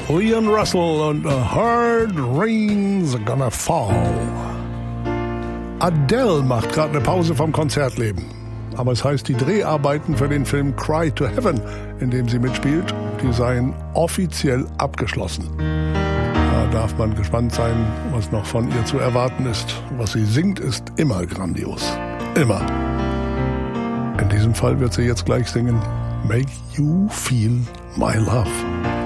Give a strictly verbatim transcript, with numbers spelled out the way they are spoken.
Leon Russell und A Hard Rain's Gonna Fall. Adele macht gerade eine Pause vom Konzertleben. Aber es heißt, die Dreharbeiten für den Film Cry to Heaven, in dem sie mitspielt, die seien offiziell abgeschlossen. Da darf man gespannt sein, was noch von ihr zu erwarten ist. Was sie singt, ist immer grandios. Immer. In diesem Fall wird sie jetzt gleich singen Make You Feel My Love.